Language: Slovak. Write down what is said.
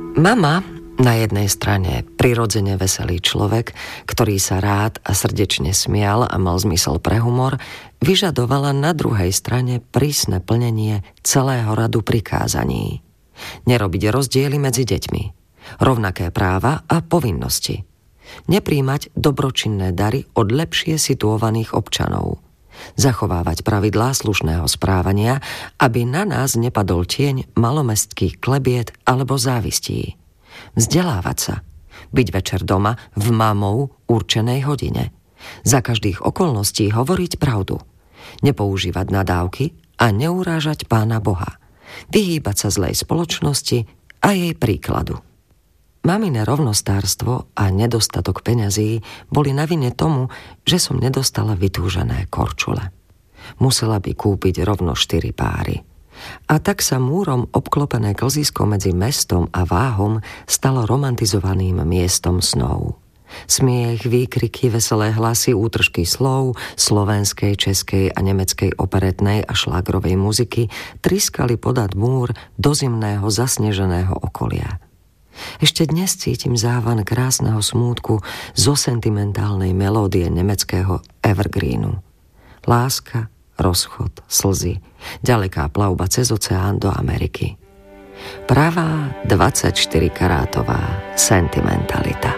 Mama, na jednej strane prirodzene veselý človek, ktorý sa rád a srdečne smial a mal zmysel pre humor, vyžadovala na druhej strane prísne plnenie celého radu prikázaní. Nerobiť rozdiely medzi deťmi, rovnaké práva a povinnosti. Nepríjmať dobročinné dary od lepšie situovaných občanov. Zachovávať pravidlá slušného správania, aby na nás nepadol tieň malomestských klebiet alebo závistí. Vzdelávať sa, byť večer doma v mamou určenej hodine. Za každých okolností hovoriť pravdu. Nepoužívať nadávky a neurážať Pána Boha. Vyhýbať sa zlej spoločnosti a jej príkladu. Mamine rovnostárstvo a nedostatok peňazí boli na vine tomu, že som nedostala vytúžené korčule. Musela by kúpiť rovno 4 páry. A tak sa múrom obklopené klzisko medzi mestom a Váhom stalo romantizovaným miestom snov. Smiech, výkriky, veselé hlasy, útržky slov, slovenskej, českej a nemeckej operetnej a šlágrovej muziky triskali podať múr do zimného zasneženého okolia. Ešte dnes cítim závan krásneho smútku zo sentimentálnej melódie nemeckého evergreenu. Láska, rozchod, slzy, ďaleká plavba cez oceán do Ameriky. Pravá 24-karátová sentimentalita.